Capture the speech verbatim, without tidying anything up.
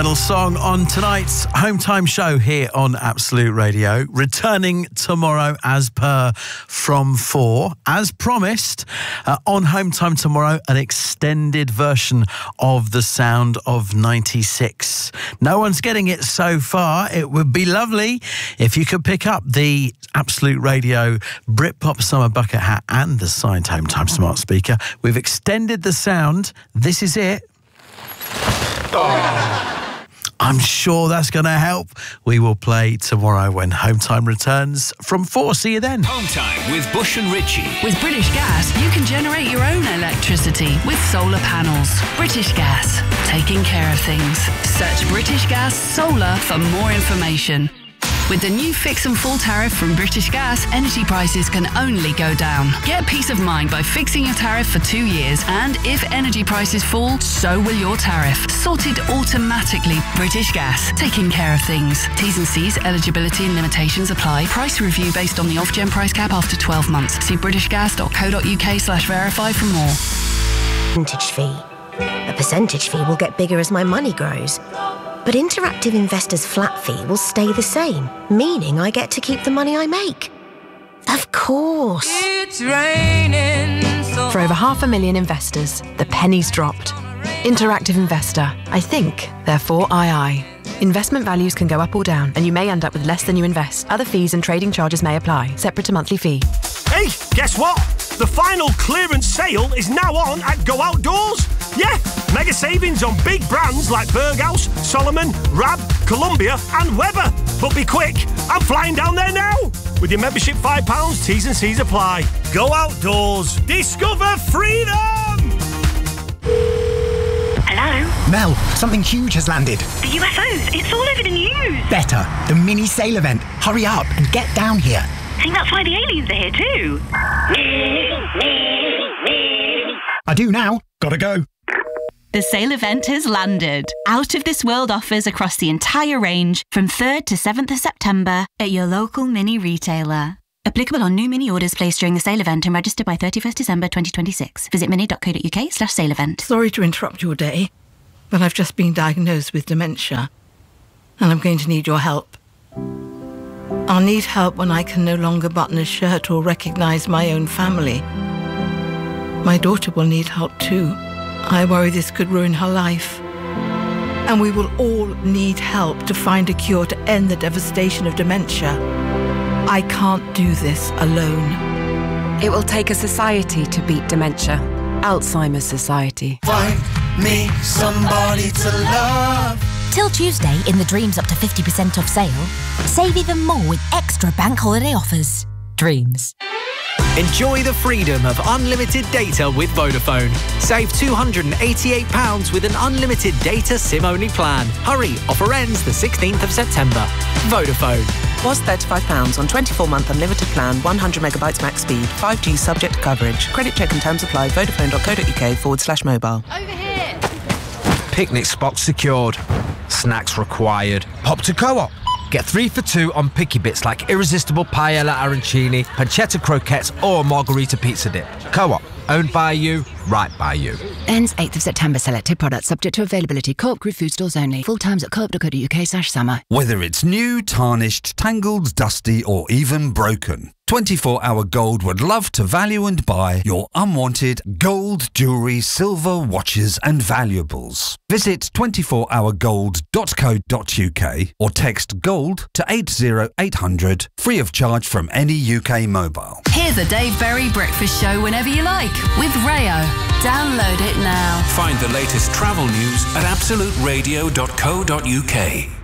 final song on tonight's Home Time show here on Absolute Radio. Returning tomorrow as per from four. As promised, uh, on Home Time tomorrow, an extended version of The Sound of ninety-six. No one's getting it so far. It would be lovely if you could pick up the Absolute Radio Britpop Summer Bucket Hat and the signed Home Time Smart Speaker. We've extended the sound. This is it. Oh. I'm sure that's going to help. We will play tomorrow when Home Time returns from four. See you then. Home Time with Bush and Richie. With British Gas, you can generate your own electricity with solar panels. British Gas, taking care of things. Search British Gas Solar for more information. With the new fix and full tariff from British Gas, energy prices can only go down. Get peace of mind by fixing your tariff for two years, and if energy prices fall, so will your tariff. Sorted automatically. British Gas, taking care of things. T's and C's, eligibility and limitations apply. Price review based on the off-gen price cap after twelve months. See britishgas.co.uk slash verify for more. Percentage fee. A percentage fee will get bigger as my money grows. But Interactive Investor's flat fee will stay the same, meaning I get to keep the money I make. Of course. It's raining so For over half a million investors, the penny's dropped. Interactive Investor. I think, therefore I I. Investment values can go up or down, and you may end up with less than you invest. Other fees and trading charges may apply, separate to monthly fee. Hey, guess what? The final clearance sale is now on at Go Outdoors. Yeah, mega savings on big brands like Berghaus, Solomon, Rab, Columbia and Weber. But be quick, I'm flying down there now. With your membership five pounds, T's and C's apply. Go Outdoors. Discover freedom! Hello? Mel, something huge has landed. The U F Os. It's all over the news. Better. The mini sale event. Hurry up and get down here. I think that's why the aliens are here too. I do now. Gotta go. The sale event has landed. Out of this world offers across the entire range from third to seventh of September at your local mini retailer. Applicable on new mini orders placed during the sale event and registered by thirty-first December twenty twenty-six. Visit mini.co.uk slash sale event. Sorry to interrupt your day, but I've just been diagnosed with dementia and I'm going to need your help. I'll need help when I can no longer button a shirt or recognise my own family. My daughter will need help too. I worry this could ruin her life. And we will all need help to find a cure to end the devastation of dementia. I can't do this alone. It will take a society to beat dementia. Alzheimer's Society. Find me somebody to love. Till Tuesday, in the Dreams up to fifty percent off sale, save even more with extra bank holiday offers. Dreams. Enjoy the freedom of unlimited data with Vodafone. Save two hundred eighty-eight pounds with an unlimited data SIM-only plan. Hurry, offer ends the sixteenth of September. Vodafone. Was thirty-five pounds on twenty-four month unlimited plan, one hundred megabytes max speed, five G subject to coverage. Credit check and terms apply. Vodafone.co.uk forward slash mobile. Over here. Picnic spot secured. Snacks required. Hop to Co-op. Get three for two on picky bits like irresistible paella arancini, pancetta croquettes or margarita pizza dip. Co-op. Owned by you, right by you. Ends eighth of September. Selected products subject to availability. Co-op Group food stores only. Full times at co-op.co.uk slash summer. Whether it's new, tarnished, tangled, dusty or even broken, twenty-four hour Gold would love to value and buy your unwanted gold, jewellery, silver, watches and valuables. Visit twenty-four hour gold dot co dot uk or text GOLD to eight zero eight hundred free of charge from any U K mobile. Hear the Dave Berry Breakfast Show whenever you like with Rayo. Download it now. Find the latest travel news at absolute radio dot co dot uk.